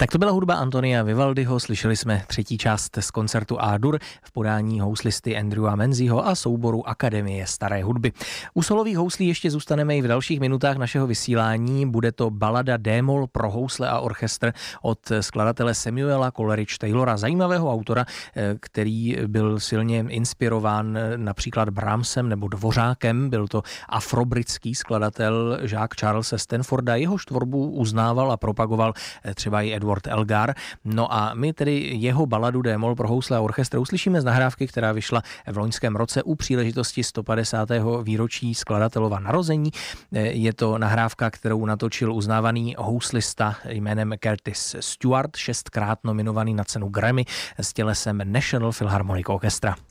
Tak to byla hudba Antonia Vivaldiho, slyšeli jsme třetí část z koncertu A-dur v podání houslisty Andrewa Menziho a souboru Akademie staré hudby. U solových houslí ještě zůstaneme i v dalších minutách našeho vysílání. Bude to balada D-moll pro housle a orchestr od skladatele Samuela Coleridge Taylora, zajímavého autora, který byl silně inspirován například Brahmsem nebo Dvořákem. Byl to afrobritský skladatel Jacques Charlesa Stanforda. Jehož tvorbu uznával a propagoval třeba i Edward Elgar. No a my tedy jeho baladu D-moll pro housle a orchestr uslyšíme z nahrávky, která vyšla v loňském roce u příležitosti 150. výročí skladatelova narození. Je to nahrávka, kterou natočil uznávaný houslista jménem Curtis Stewart, 6krát nominovaný na cenu Grammy s tělesem National Philharmonic Orchestra.